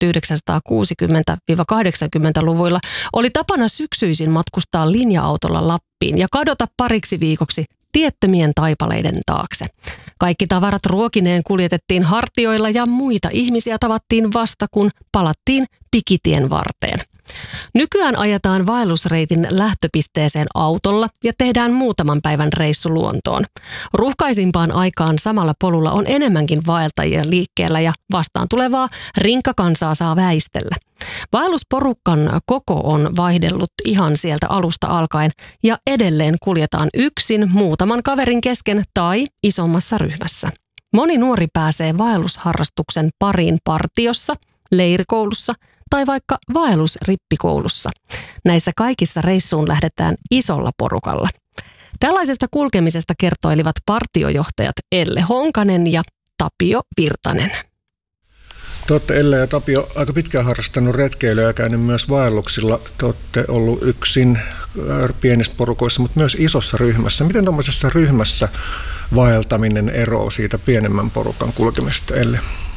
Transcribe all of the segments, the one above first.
1960-80-luvuilla oli tapana syksyisin matkustaa linja-autolla Lappiin ja kadota pariksi viikoksi tiettömien taipaleiden taakse. Kaikki tavarat ruokineen kuljetettiin hartioilla ja muita ihmisiä tavattiin vasta, kun palattiin pikitien varteen. Nykyään ajetaan vaellusreitin lähtöpisteeseen autolla ja tehdään muutaman päivän reissu luontoon. Ruuhkaisimpaan aikaan samalla polulla on enemmänkin vaeltajia liikkeellä ja vastaan tulevaa rinkkakansaa saa väistellä. Vaellusporukan koko on vaihdellut ihan sieltä alusta alkaen ja edelleen kuljetaan yksin muutaman kaverin kesken tai isommassa ryhmässä. Moni nuori pääsee vaellusharrastuksen pariin partiossa, leirikoulussa tai vaikka vaellusrippikoulussa. Näissä kaikissa reissuun lähdetään isolla porukalla. Tällaisesta kulkemisesta kertoilivat partiojohtajat Elle Honkanen ja Tapio Virtanen. Te olette, Elle ja Tapio, aika pitkään harrastanut retkeilyä ja käynyt myös vaelluksilla. Te olette ollut yksin pienissä porukoissa, mutta myös isossa ryhmässä. Miten tuollaisessa ryhmässä vaeltaminen eroaa siitä pienemmän porukan kulkemisesta, Elle?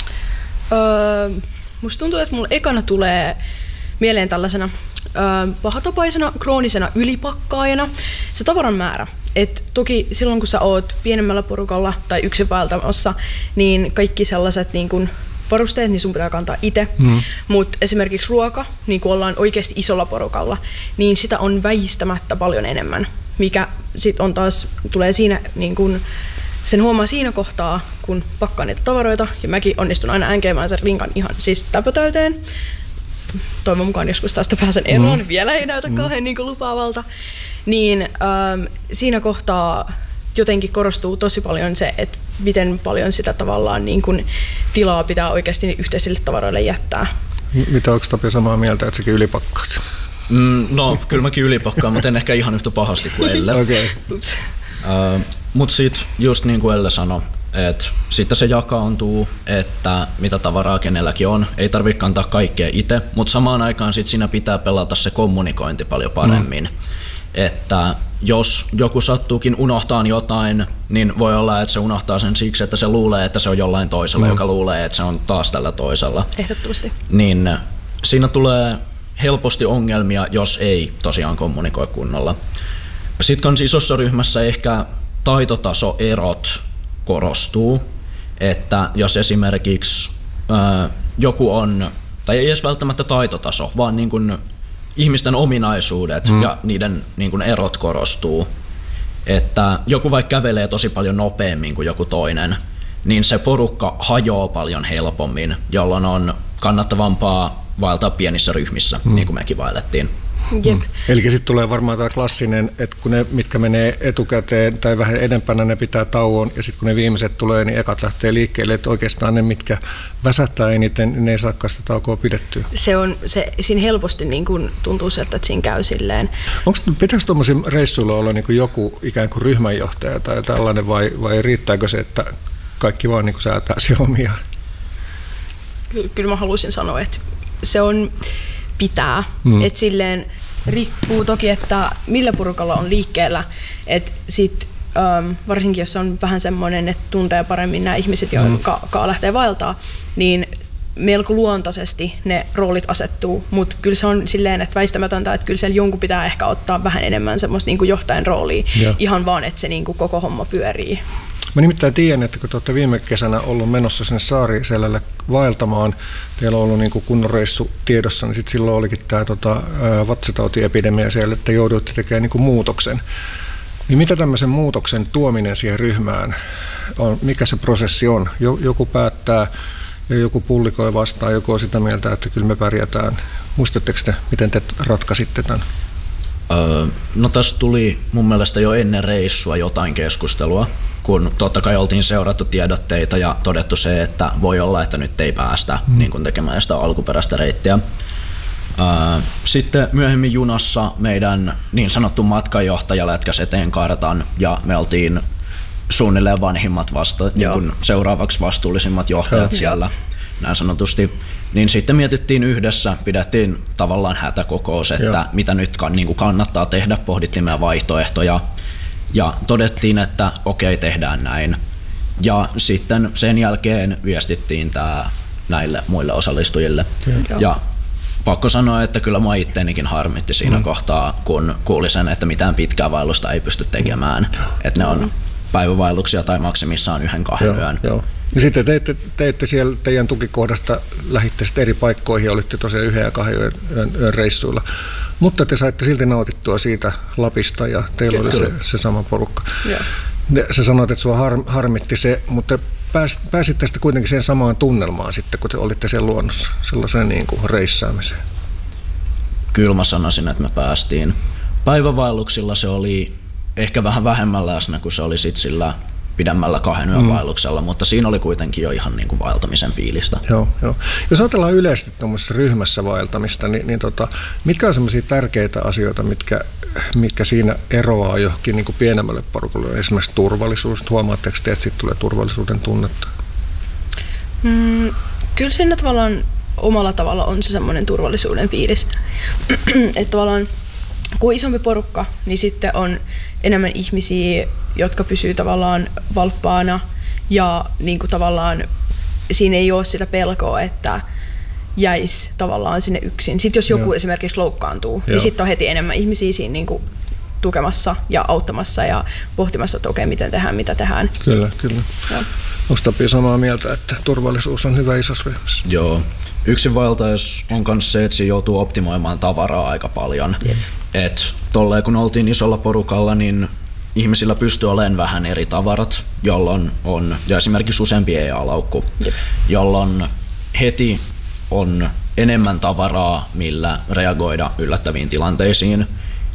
Musta tuntuu, että mulla ekana tulee mieleen tällaisena pahatapaisena, kroonisena ylipakkaajana se tavaran määrä. Et toki silloin, kun sä oot pienemmällä porukalla tai yksin vaeltamassa, niin kaikki sellaiset niin kun varusteet, niin sun pitää kantaa itse. Mutta esimerkiksi ruoka, niin kun ollaan oikeasti isolla porukalla, niin sitä on väistämättä paljon enemmän. Mikä sit on taas, tulee siinä niin kun sen huomaa siinä kohtaa, kun pakkaan niitä tavaroita, ja mäkin onnistun aina änkeämään sen rinkan ihan siis täpötäyteen. Toivon mukaan joskus tästä pääsen eroon, vielä ei näytä kauhean niin kuin lupaavalta. Niin siinä kohtaa jotenkin korostuu tosi paljon se, että miten paljon sitä tavallaan niin kuin tilaa pitää oikeasti yhteisille tavaroille jättää. Mitä, onko Tapio samaa mieltä, että säkin ylipakkaat? No, kyllä mäkin ylipakkaan, mutta en ehkä ihan yhtä pahasti kuin Elle. Okay. Mutta sitten just niin kuin Elle sanoi, että sitten se jakaantuu, että mitä tavaraa kenelläkin on. Ei tarvitse kantaa kaikkea itse, mutta samaan aikaan sit siinä pitää pelata se kommunikointi paljon paremmin. Että jos joku sattuukin unohtaa jotain, niin voi olla, että se unohtaa sen siksi, että se luulee, että se on jollain toisella, joka luulee, että se on taas tällä toisella. Ehdottomasti. Niin siinä tulee helposti ongelmia, jos ei tosiaan kommunikoi kunnolla. Sitten kans isossa ryhmässä ehkä taitotasoerot korostuu, että jos esimerkiksi joku on, tai ei edes välttämättä taitotaso, vaan niin kuin ihmisten ominaisuudet ja niiden niin kuin erot korostuu, että joku vaikka kävelee tosi paljon nopeammin kuin joku toinen, niin se porukka hajoaa paljon helpommin, jolloin on kannattavampaa vaeltaa pienissä ryhmissä, niin kuin mekin vaellettiin. Eli sitten tulee varmaan tämä klassinen, että kun ne, mitkä menee etukäteen tai vähän edempänä, ne pitää tauon, ja sitten kun ne viimeiset tulee, niin ekat lähtee liikkeelle, että oikeastaan ne, mitkä väsättää eniten, niin ne ei saakaan sitä taukoa pidettyä. Siinä helposti niin kun tuntuu sieltä, että siinä käy silleen. Pitääkö tuommoisilla reissuilla olla niin kuin joku ikään kuin ryhmänjohtaja tai tällainen, vai riittääkö se, että kaikki vaan niin kuin säätää se omia? Kyllä mä haluaisin sanoa, että se on pitää. Että silleen riippuu toki, että millä porukalla on liikkeellä. Että sit varsinkin jos on vähän semmoinen, että tuntee paremmin nämä ihmiset, jotka lähtee vaeltaa, niin melko luontaisesti ne roolit asettuu. Mutta kyllä se on silleen, että väistämätöntä, että kyllä siellä jonkun pitää ehkä ottaa vähän enemmän semmoista niinku johtajan roolia. Ihan vaan, että se niinku koko homma pyörii. Mä nimittäin tiedän, että kun te olette viime kesänä ollut menossa sinne Saariselälle vaeltamaan, teillä on ollut niin kuin kunnon reissu tiedossa, niin sitten silloin olikin tämä vatsatautiepidemia siellä, että jouduitte tekemään niin kuin muutoksen. Niin mitä tämmöisen muutoksen tuominen siihen ryhmään on, mikä se prosessi on? Joku päättää ja joku publikoi vastaan, joku on sitä mieltä, että kyllä me pärjätään. Muistatteko te, miten te ratkaisitte tämän? No tässä tuli mun mielestä jo ennen reissua jotain keskustelua, kun totta kai oltiin seurattu tiedotteita ja todettu se, että voi olla, että nyt ei päästä niin kuin tekemään sitä alkuperäistä reittiä. Sitten myöhemmin junassa meidän niin sanottu matkanjohtaja lätkäsi eteen kartan ja me oltiin suunnilleen vanhimmat niin kuin seuraavaksi vastuullisimmat johtajat siellä näin sanotusti. Niin sitten mietittiin yhdessä, pidettiin tavallaan hätäkokous, että mitä nyt niin kuin kannattaa tehdä, pohdittiin meidän vaihtoehtoja ja todettiin, että okei, tehdään näin. Ja sitten sen jälkeen viestittiin tämä näille muille osallistujille. Ja pakko sanoa, että kyllä mua itteenikin harmitti siinä kohtaa, kun kuulin sen, että mitään pitkää vaellusta ei pysty tekemään. Että ne on päivävaelluksia tai maksimissaan 1-2 yön. Ja sitten teitte siellä teidän tukikohdasta, lähditte sitten eri paikkoihin, olitte tosiaan 1 ja 2 yön reissuilla. Mutta te saitte silti nautittua siitä Lapista ja teillä oli se sama porukka. Sä sanoit, että sua harmitti se, mutta pääsitte sitten kuitenkin siihen samaan tunnelmaan sitten, kun te olitte siellä luonnossa, sellaiseen niin kuin reissaamiseen. Kyllä mä sanoisin, että me päästiin. Päivävaelluksilla se oli ehkä vähän vähemmän läsnä, kun se oli sitten sillä pidemmällä 2 yön vaelluksella, mutta siinä oli kuitenkin jo ihan niin kuin vaeltamisen fiilistä. Joo. Jos ajatellaan yleisesti tuommoisessa ryhmässä vaeltamista, niin mitkä on sellaisia tärkeitä asioita, mitkä siinä eroaa johonkin niin kuin pienemmälle porukalle? Esimerkiksi turvallisuus. Huomaatteko te, että siitä tulee turvallisuuden tunnetta? Kyllä siinä tavallaan omalla tavalla on se semmoinen turvallisuuden fiilis. Että tavallaan kun isompi porukka, niin sitten on enemmän ihmisiä, jotka pysyy tavallaan valppaana ja niin kuin tavallaan siinä ei ole sitä pelkoa, että jäisi tavallaan sinne yksin. Sitten jos joku esimerkiksi loukkaantuu, niin sitten on heti enemmän ihmisiä siinä niin kuin tukemassa ja auttamassa ja pohtimassa, että okei, miten tehdään, mitä tehdään. Kyllä. Onko Tapio samaa mieltä, että turvallisuus on hyvä isossa ryhmässä? Joo. Yksinvaeltajuus on myös se, että se joutuu optimoimaan tavaraa aika paljon. Että tolleen kun oltiin isolla porukalla, niin ihmisillä pystyy olemaan vähän eri tavarat, jolloin on, ja esimerkiksi useampi EA-laukku, jolloin heti on enemmän tavaraa, millä reagoida yllättäviin tilanteisiin.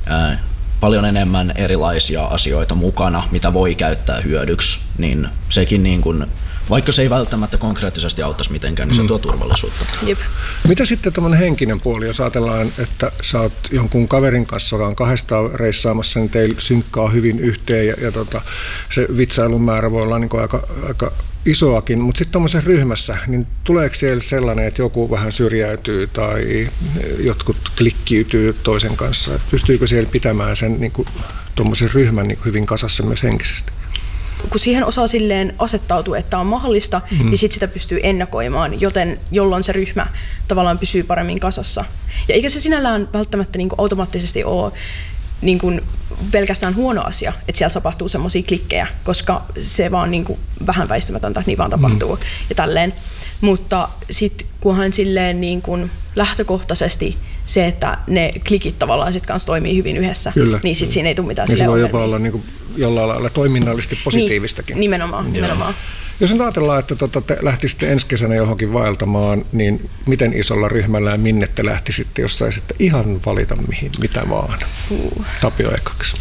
Paljon enemmän erilaisia asioita mukana, mitä voi käyttää hyödyksi, niin sekin niin kuin, vaikka se ei välttämättä konkreettisesti auttaisi mitenkään, niin se tuo turvallisuutta. Mitä sitten tuommoinen henkinen puoli, jos ajatellaan, että sä oot jonkun kaverin kanssa, joka on 200 reissaamassa, niin teillä synkkaa hyvin yhteen ja se vitsailun määrä voi olla niin kuin aika isoakin, mutta sitten tuommoisessa ryhmässä, niin tuleeko siellä sellainen, että joku vähän syrjäytyy tai jotkut klikkiytyy toisen kanssa? Pystyykö siellä pitämään sen niin tuommoisen ryhmän niin hyvin kasassa myös henkisesti? Kun siihen osaa silleen asettautua, että on mahdollista, niin sit sitä pystyy ennakoimaan, jolloin se ryhmä tavallaan pysyy paremmin kasassa. Ja eikä se sinällään välttämättä niin kuin automaattisesti ole niin kuin pelkästään huono asia, että siellä tapahtuu semmoisia klikkejä, koska se vaan niin kuin vähän väistämätöntä, niin vaan tapahtuu ja tälleen. Mutta sitten kunhan silleen niin kuin lähtökohtaisesti se, että ne klikit tavallaan sit kanssa toimii hyvin yhdessä, niin sitten siinä ei tule mitään silleen ongelmia. Se voi jopa olla niin kuin jollain lailla toiminnallisesti positiivistakin. Niin, nimenomaan. Jos nyt ajatellaan, että te lähtisitte ensi kesänä johonkin vaeltamaan, niin miten isolla ryhmällä ja minne te lähtisitte, jos saisitte ihan valita mitä vaan? Tapio ekaksi.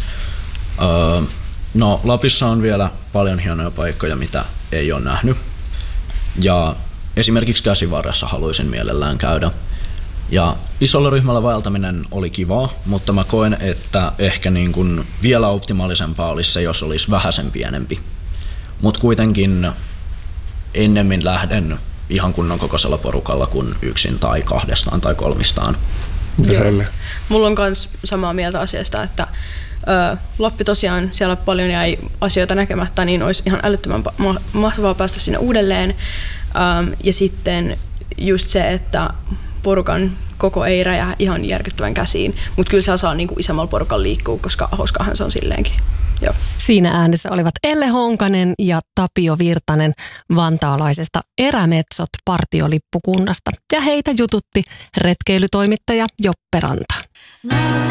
No Lapissa on vielä paljon hienoja paikkoja, mitä ei ole nähnyt. Ja esimerkiksi Käsivarressa haluaisin mielellään käydä. Ja isolla ryhmällä vaeltaminen oli kivaa, mutta mä koen, että ehkä niin kuin vielä optimaalisempaa olisi se, jos olisi vähäsen pienempi. Mutta kuitenkin ennemmin lähden ihan kunnon kokoisella porukalla kuin yksin tai 2 tai 3. Mulla on myös samaa mieltä asiasta, että Lappi tosiaan, siellä paljon jäi asioita näkemättä, niin olisi ihan älyttömän mahtavaa päästä sinne uudelleen. Ja sitten just se, että porukan koko ei räjää ihan järkyttävän käsiin, mutta kyllä se saa niinku isommalla porukalla liikkua, koska hauskaahan se on silleenkin. Joo. Siinä äänessä olivat Elle Honkanen ja Tapio Virtanen vantaalaisesta Erämetsot partiolippukunnasta. Ja heitä jututti retkeilytoimittaja Joppe Ranta.